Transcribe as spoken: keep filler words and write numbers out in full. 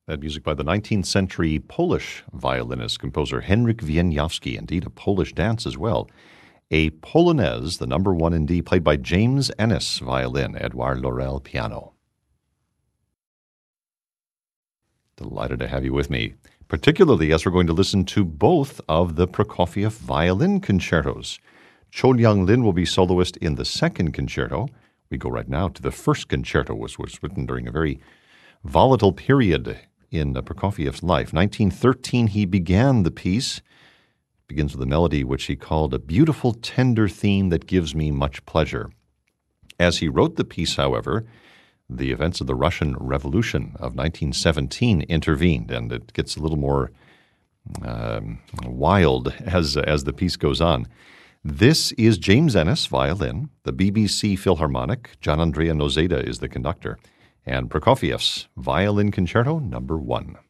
That music by the nineteenth century Polish violinist, composer Henryk Wieniawski, indeed a Polish dance as well. A Polonaise, the number one in D, played by James Ennis, violin, Edouard Laurel, piano. Delighted to have you with me, particularly as we're going to listen to both of the Prokofiev violin concertos. Cho Young-lin will be soloist in the second concerto. We go right now to the first concerto, which was written during a very volatile period in Prokofiev's life. nineteen thirteen, he began the piece. It begins with a melody which he called a beautiful, tender theme that gives me much pleasure. As he wrote the piece, however, the events of the Russian Revolution of nineteen seventeen intervened, and it gets a little more um, wild as, as the piece goes on. This is James Ennis, violin, the B B C Philharmonic, Gian Andrea Nozeda is the conductor, and Prokofiev's Violin Concerto number one.